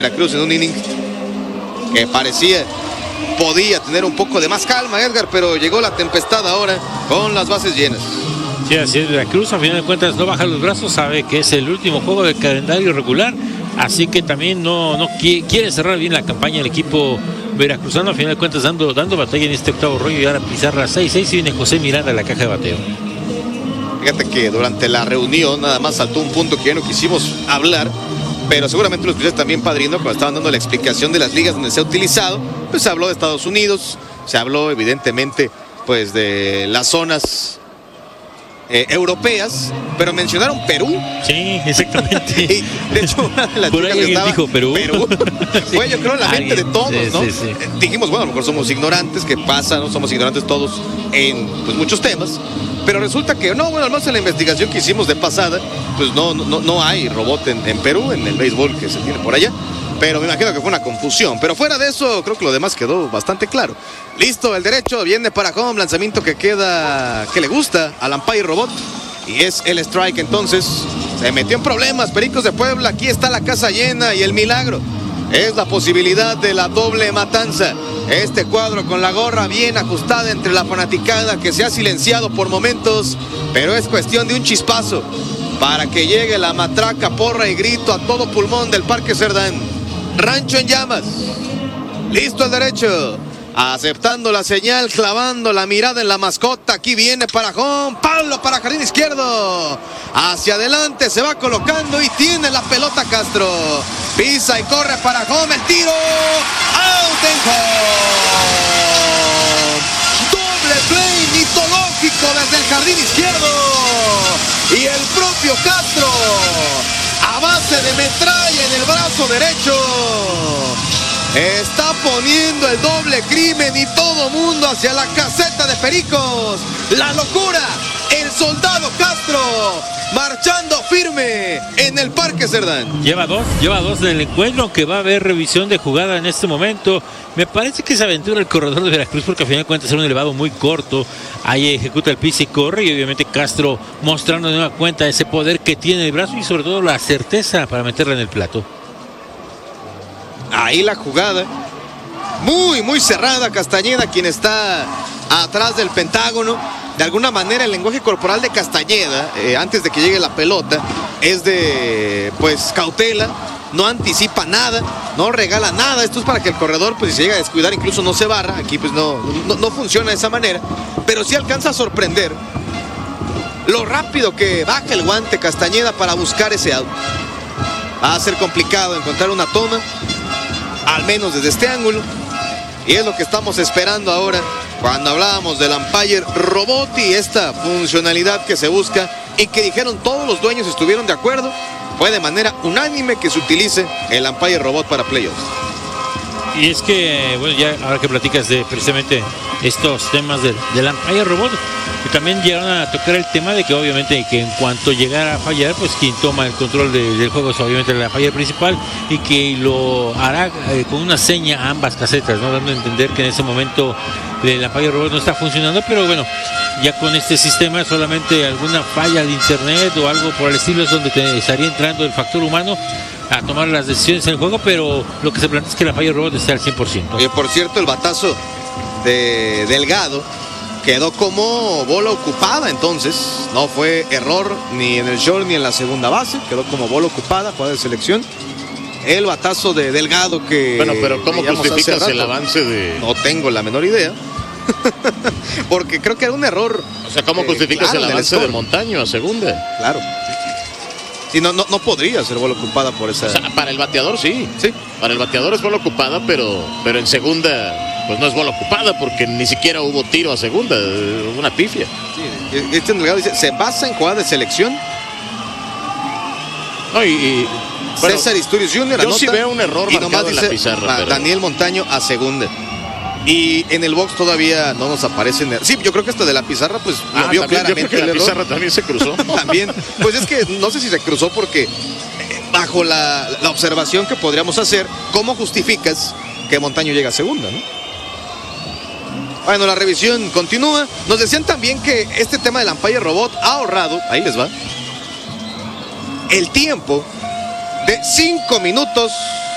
Veracruz en un inning que podía tener un poco de más calma, Edgar, pero llegó la tempestad ahora con las bases llenas. Sí, así es. Veracruz, a final de cuentas, no baja los brazos, sabe que es el último juego del calendario regular, así que también no quiere cerrar bien la campaña el equipo veracruzano, a final de cuentas dando batalla en este octavo rollo, y ahora pizarra 6-6 y viene José Miranda a la caja de bateo. Fíjate que durante la reunión nada más saltó un punto que ya no quisimos hablar, pero seguramente los escuchaste también, Padrino, cuando estaban dando la explicación de las ligas donde se ha utilizado. Pues se habló de Estados Unidos, se habló evidentemente pues de las zonas europeas, pero mencionaron Perú. Sí, exactamente. Y de hecho, una de las por ahí alguien dijo Perú. Fue, yo creo, la mente de todos, sí, ¿no? Sí. Dijimos, bueno, a lo mejor somos ignorantes, ¿qué pasa? No somos ignorantes todos en pues, muchos temas, pero resulta que no, bueno, al menos en la investigación que hicimos de pasada, pues no hay robot en Perú, en el béisbol que se tiene por allá. Pero me imagino que fue una confusión. Pero fuera de eso, creo que lo demás quedó bastante claro. Listo, el derecho viene para home. Lanzamiento que le gusta al umpire robot. Y es el strike. Entonces, se metió en problemas Pericos de Puebla. Aquí está la casa llena y el milagro es la posibilidad de la doble matanza. Este cuadro con la gorra bien ajustada entre la fanaticada que se ha silenciado por momentos. Pero es cuestión de un chispazo para que llegue la matraca, porra y grito a todo pulmón del Parque Cerdán. Rancho en llamas. Listo el derecho. Aceptando la señal, clavando la mirada en la mascota. Aquí viene para home. Pablo para jardín izquierdo. Hacia adelante se va colocando y tiene la pelota Castro. Pisa y corre para home. El tiro. Out en home. Doble play mitológico desde el jardín izquierdo. Y el propio Castro, a base de metralla en el brazo derecho, está poniendo el doble crimen y todo mundo hacia la caseta de Pericos. La locura, el soldado Castro, marchando firme en el Parque Cerdán. Lleva dos en el encuentro, aunque va a haber revisión de jugada en este momento. Me parece que se aventura el corredor de Veracruz porque al final de cuentas es un elevado muy corto. Ahí ejecuta el pis y corre, y obviamente Castro mostrando de nueva cuenta ese poder que tiene el brazo y sobre todo la certeza para meterla en el plato. Ahí la jugada, muy cerrada. Castañeda, quien está atrás del pentágono. De alguna manera el lenguaje corporal de Castañeda, antes de que llegue la pelota, es de pues cautela. No anticipa nada, no regala nada. Esto es para que el corredor, pues si se llega a descuidar, incluso no se barra. Aquí pues no funciona de esa manera, pero sí alcanza a sorprender lo rápido que baja el guante Castañeda para buscar ese out. Va a ser complicado encontrar una toma, al menos desde este ángulo, y es lo que estamos esperando ahora cuando hablábamos del umpire robot y esta funcionalidad que se busca y que dijeron todos los dueños estuvieron de acuerdo. Fue de manera unánime que se utilice el umpire robot para playoffs. Y es que, bueno, ya ahora que platicas de precisamente estos temas del umpire robot, que también llegaron a tocar el tema de que obviamente que en cuanto llegara a fallar, pues quien toma el control del juego es obviamente el umpire principal, y que lo hará con una seña a ambas casetas, ¿no? Dando a entender que en ese momento el umpire robot no está funcionando, pero bueno, ya con este sistema solamente alguna falla de internet o algo por el estilo es donde te estaría entrando el factor humano a tomar las decisiones en el juego, pero lo que se plantea es que el umpire robot esté al 100%. Y por cierto, el batazo de Delgado quedó como bola ocupada, entonces no fue error ni en el short ni en la segunda base, quedó como bola ocupada, jugada de selección. El batazo de Delgado que... Bueno, pero ¿cómo justificas el avance de...? No tengo la menor idea. Porque creo que era un error. O sea, ¿cómo justificas el avance de Montaño a segunda? Claro. Sí, no podría ser bola ocupada por esa... O sea, para el bateador sí. Sí. Para el bateador es bola ocupada, pero en segunda pues no es bola ocupada porque ni siquiera hubo tiro a segunda, una pifia. Sí. Este Delgado dice, ¿se basa en jugada de selección? No, bueno, César Isturiz Jr. Yo sí veo un error marcado en la pizarra. Pero... Daniel Montaño a segunda. Y en el box todavía no nos aparecen. Sí, yo creo que esto de la pizarra, pues lo vio claramente. Yo creo que la pizarra también se cruzó. También, pues es que no sé si se cruzó porque bajo la observación que podríamos hacer, ¿cómo justificas que Montaño llega a segunda, no? Bueno, la revisión continúa. Nos decían también que este tema del umpire robot ha ahorrado, ahí les va, el tiempo de 5 minutos